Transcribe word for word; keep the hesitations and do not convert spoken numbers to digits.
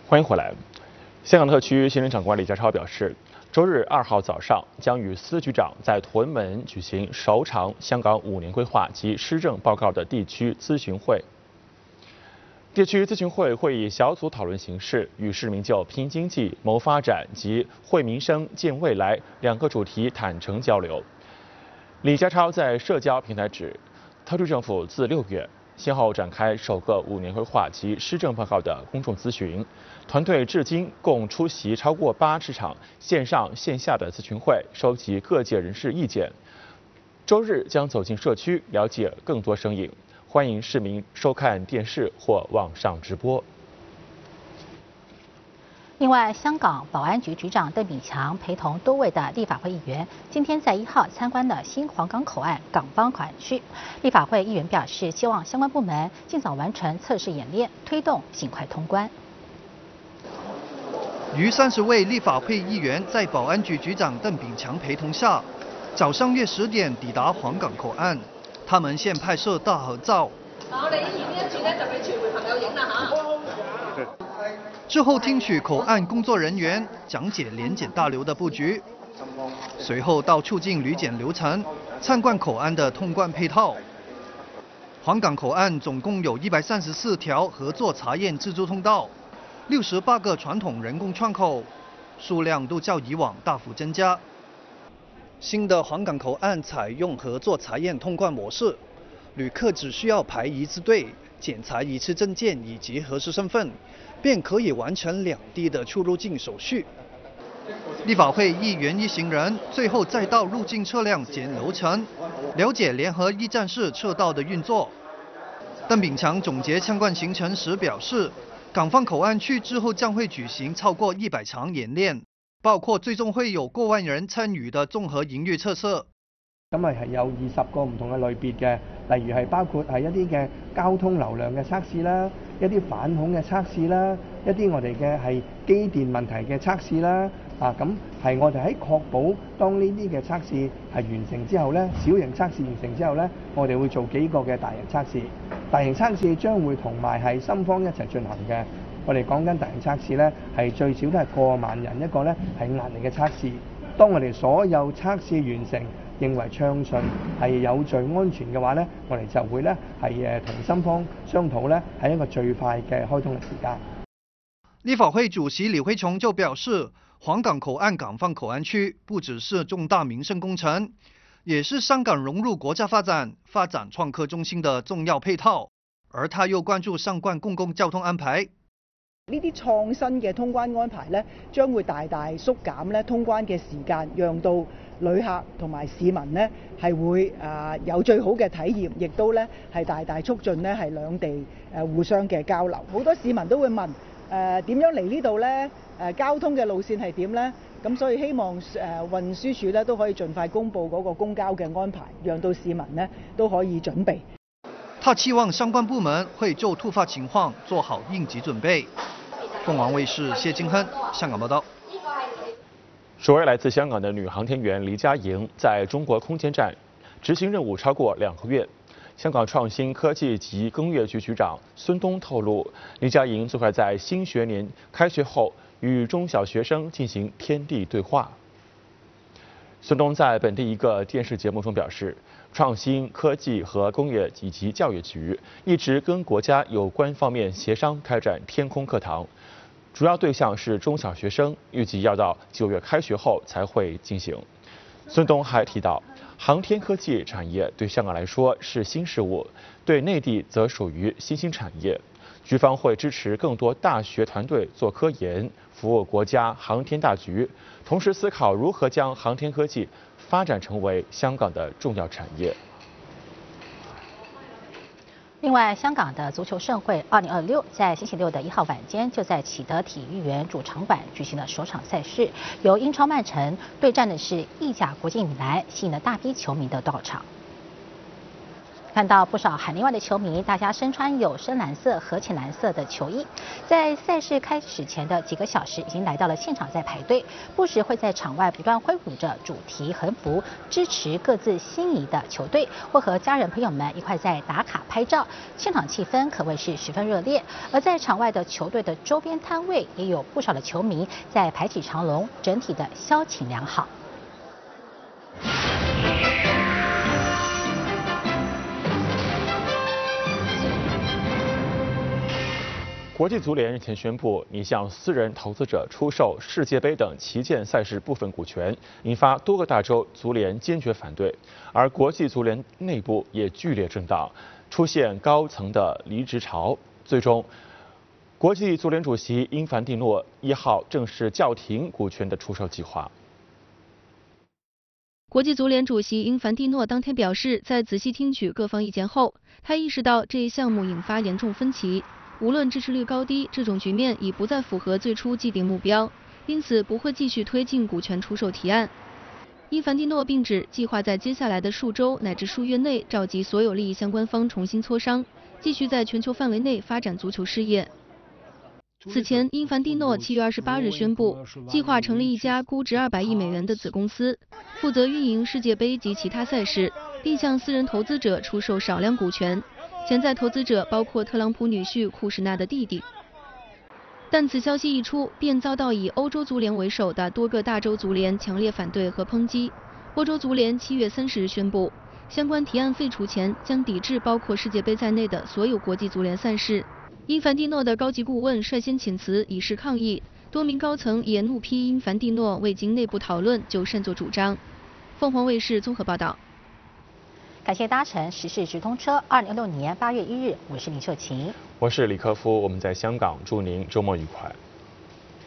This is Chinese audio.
欢迎回来。香港特区行政长官李家超表示，周日二号早上将与司局长在屯门举行首场香港五年规划及施政报告的地区咨询会。地区咨询会会以小组讨论形式，与市民就拼经济、谋发展及惠民生、建未来两个主题坦诚交流。李家超在社交平台指，特区政府自六月先后展开首个五年规划及施政报告的公众咨询，团队至今共出席超过八十场线上线下的咨询会，收集各界人士意见。周日将走进社区，了解更多声音。欢迎市民收看电视或网上直播。 另外，香港保安局局长邓炳强陪同多位的立法会议员，今天在一号参观了新皇岗口岸港方口岸区。立法会议员表示，希望相关部门尽早完成测试演练，推动尽快通关。 逾三十位立法会议员在保安局局长邓炳强陪同下，早上约十点抵达皇岗口岸。他们先拍摄大合照。我哋影呢一轉咧，就俾傳媒朋友影啦嚇。之後聽取口岸工作人員講解聯檢大樓的布局，隨後到促進旅檢流程，參觀口岸的通關配套。皇崗口岸總共有一百三十四條合作查驗自助通道，六十八個傳統人工窗口，數量都較以往大幅增加。新的皇崗口岸採用合作查驗通關模式，旅客只需要排一次隊，檢查一次證件以及核實身份，便可以完成兩地的出入境手續。立法會議員一行人最後再到入境車輛檢流程，了解聯合一站式車道的運作。鄧炳強總結參觀行程時表示，港方口岸區之後將會舉行超過一百場演練。包括最終會有過萬人參與的綜合營運測試。 咁啊係有二十個唔同嘅類別嘅，例如係包括係一啲嘅交通流量嘅測試啦，一啲反恐嘅測試啦，一啲我哋嘅係機電問題嘅測試啦。啊，咁係我哋喺確保當呢啲嘅測試係完成之後咧，小型測試完成之後咧，我哋會做幾個嘅大型測試。大型測試將會同埋係深方一齊進行嘅。我哋講緊大型測試咧，係最少都係過萬人一個咧，係壓力嘅測試。當我哋所有測試完成，認為暢順係有序安全嘅話咧，我哋就會咧係誒同深方商討咧，係一個最快嘅開通嘅時間。 立法會主席李慧瓊就表示，皇崗口岸港方口岸區不只是重大民生工程，也是香港融入國家發展、發展創科中心的重要配套。而他又關注相關公共交通安排。 呢啲創新嘅通關安排咧，將會大大縮減咧通關嘅時間，讓到旅客同埋市民咧係會啊有最好嘅體驗，亦都咧係大大促進咧係兩地誒互相嘅交流。好多市民都會問誒點樣嚟呢度咧？誒交通嘅路線係點咧？咁所以希望誒運輸署咧都可以盡快公布嗰個公交嘅安排，讓到市民咧都可以準備。 他期望相關部門會就突發情況做好應急準備。鳳凰衛視謝金亨香港報道。 首位來自香港的女航天員黎嘉瑩在中國空間站執行任務超過兩個月。香港創新科技及工業局局長孫東透露，黎嘉瑩最快在新學年開學後與中小學生進行天地對話。孫東在本地一個電視節目中表示，創新科技和工業以及教育局一直跟國家有關方面協商開展天空課堂，主要對象是中小學生，預計要到九月開學後才會進行。孫東還提到，航天科技產業對香港來說是新事物，對內地則屬於新興產業。局方會支持更多大學團隊做科研，服務國家航天大局，同時思考如何將航天科技發展成為香港的重要產業。 另外，香港的足球盛會二零二六在星期六的一號晚間就在啟德體育園主場館舉行了首場賽事，由英超曼城對戰的是意甲國際米蘭，吸引了大批球迷的到場。 看到不少海内外的球迷，大家身穿有深蓝色和浅蓝色的球衣，在赛事开始前的几个小时，已经来到了现场在排队，不时会在场外不断挥舞着主题横幅，支持各自心仪的球队，或和家人朋友们一块在打卡拍照，现场气氛可谓是十分热烈。而在场外的球队的周边摊位，也有不少的球迷在排起长龙，整体的消情良好。 国际足联日前宣布，拟向私人投资者出售世界杯等旗舰赛事部分股权，引发多个大洲足联坚决反对，而国际足联内部也剧烈震荡，出现高层的离职潮。最终，国际足联主席因凡蒂诺一号正式叫停股权的出售计划。 国际足联主席因凡蒂诺当天表示，在仔细听取各方意见后，他意识到这一项目引发严重分歧。无论支持率高低，这种局面已不再符合最初既定目标，因此不会继续推进股权出售提案。因凡蒂诺并指，计划在接下来的数周乃至数月内召集所有利益相关方重新磋商，继续在全球范围内发展足球事业。此前，因凡蒂诺七月二十八日宣布，计划成立一家估值二百亿美元的子公司，负责运营世界杯及其他赛事，并向私人投资者出售少量股权。潜在投资者包括特朗普女婿库什纳的弟弟。但此消息一出，便遭到以欧洲足联为首的多个大洲足联强烈反对和抨击。欧洲足联七月三十日宣布，相关提案废除前将抵制包括世界杯在内的所有国际足联赛事。因凡蒂诺的高级顾问率先请辞以示抗议，多名高层也怒批因凡蒂诺未经内部讨论就擅作主张。凤凰卫视综合报道。 感谢搭乘时事直通车。二零二六年八月一日，我是林秀琴， 我是李克夫，我们在香港，祝您周末愉快。